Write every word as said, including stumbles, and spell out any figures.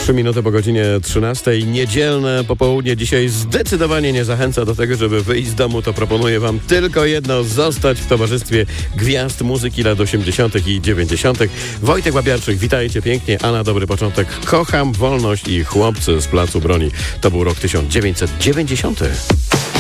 Trzy minuty po godzinie trzynastej. Niedzielne popołudnie dzisiaj zdecydowanie nie zachęca do tego, żeby wyjść z domu. To proponuję wam tylko jedno: zostać w towarzystwie gwiazd muzyki lat osiemdziesiątych i dziewięćdziesiątych. Wojtek Łapiarczyk, witajcie pięknie. A na dobry początek Kocham wolność i Chłopcy z Placu Broni. To był rok tysiąc dziewięćset dziewięćdziesiąty.